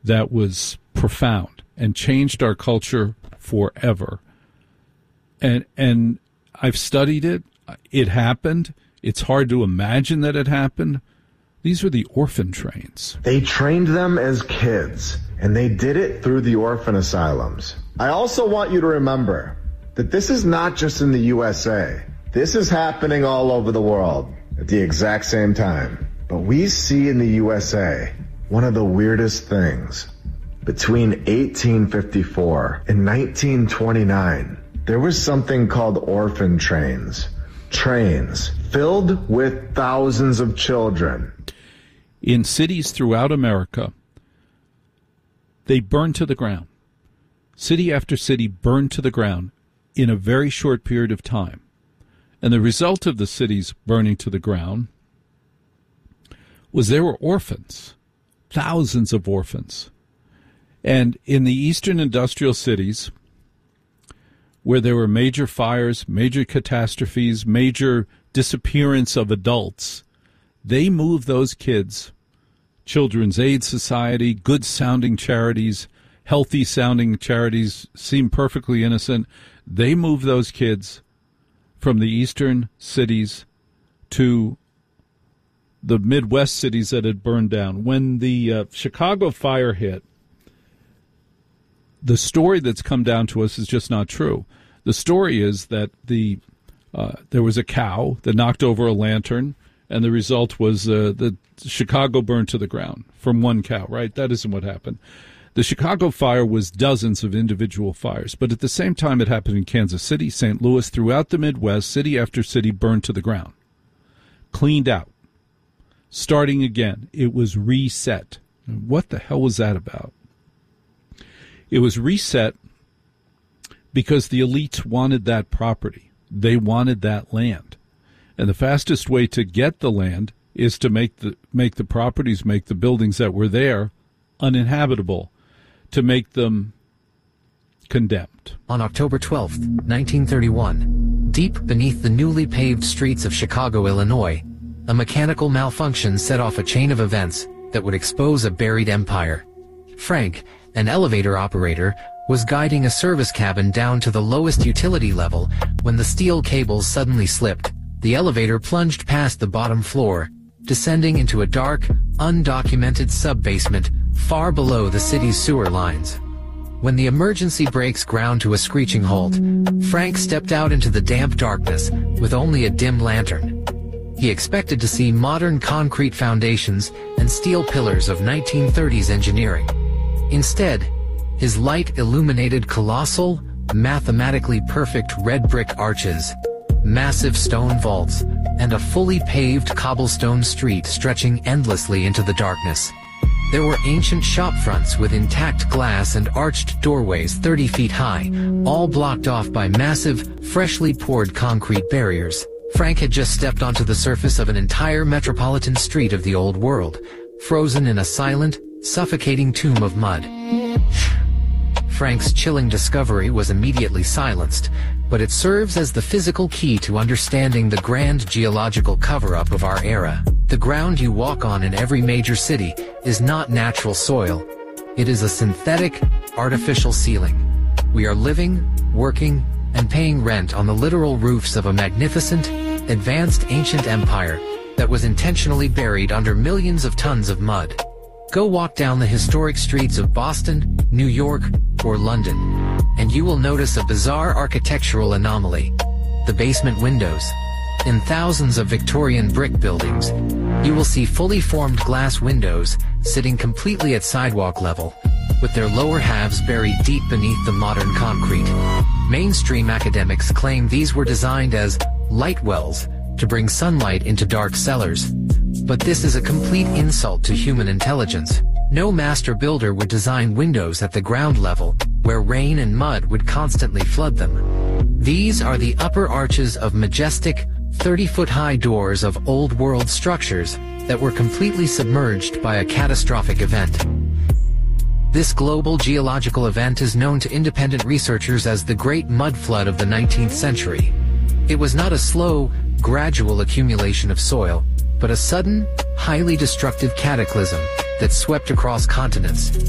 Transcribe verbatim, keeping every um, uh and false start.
that was profound and changed our culture forever. And and I've studied it. It happened. It's hard to imagine that it happened. These were the orphan trains. They trained them as kids, and they did it through the orphan asylums. I also want you to remember that this is not just in the U S A. This is happening all over the world at the exact same time. But we see in the U S A one of the weirdest things. Between eighteen fifty-four and nineteen twenty-nine, there was something called orphan trains. Trains filled with thousands of children. In cities throughout America, they burned to the ground. City after city burned to the ground in a very short period of time. And the result of the cities burning to the ground was there were orphans, thousands of orphans. And in the eastern industrial cities, where there were major fires, major catastrophes, major disappearance of adults, they moved those kids, Children's Aid Society, good-sounding charities, healthy-sounding charities, seem perfectly innocent. They moved those kids from the eastern cities to the Midwest cities that had burned down. When the uh, Chicago fire hit, the story that's come down to us is just not true. The story is that the uh, there was a cow that knocked over a lantern, and the result was uh, the Chicago burned to the ground from one cow, right? That isn't what happened. The Chicago fire was dozens of individual fires, but at the same time it happened in Kansas City, Saint Louis, throughout the Midwest, city after city burned to the ground, cleaned out, starting again. It was reset. What the hell was that about? It was reset because the elites wanted that property. They wanted that land. And the fastest way to get the land is to make the make the properties, make the buildings that were there uninhabitable, to make them condemned. On October twelfth, nineteen thirty-one, deep beneath the newly paved streets of Chicago, Illinois, a mechanical malfunction set off a chain of events that would expose a buried empire. Frank, an elevator operator, was guiding a service cabin down to the lowest utility level when the steel cables suddenly slipped. The elevator plunged past the bottom floor, descending into a dark, undocumented sub-basement far below the city's sewer lines. When the emergency brakes ground to a screeching halt, Frank stepped out into the damp darkness with only a dim lantern. He expected to see modern concrete foundations and steel pillars of nineteen thirties engineering. Instead, his light illuminated colossal, mathematically perfect red brick arches, massive stone vaults, and a fully paved cobblestone street stretching endlessly into the darkness. There were ancient shop fronts with intact glass and arched doorways thirty feet high, all blocked off by massive, freshly poured concrete barriers. Frank had just stepped onto the surface of an entire metropolitan street of the old world, frozen in a silent, suffocating tomb of mud. Frank's chilling discovery was immediately silenced, but it serves as the physical key to understanding the grand geological cover-up of our era. The ground you walk on in every major city is not natural soil. It is a synthetic, artificial ceiling. We are living, working, and paying rent on the literal roofs of a magnificent, advanced ancient empire that was intentionally buried under millions of tons of mud. Go walk down the historic streets of Boston, New York, or London, and you will notice a bizarre architectural anomaly: the basement windows. In thousands of Victorian brick buildings, you will see fully formed glass windows sitting completely at sidewalk level, with their lower halves buried deep beneath the modern concrete. Mainstream academics claim these were designed as light wells to bring sunlight into dark cellars. But this is a complete insult to human intelligence. No master builder would design windows at the ground level, where rain and mud would constantly flood them. These are the upper arches of majestic, thirty-foot-high doors of old-world structures that were completely submerged by a catastrophic event. This global geological event is known to independent researchers as the Great Mud Flood of the nineteenth century. It was not a slow, gradual accumulation of soil, but a sudden, highly destructive cataclysm that swept across continents,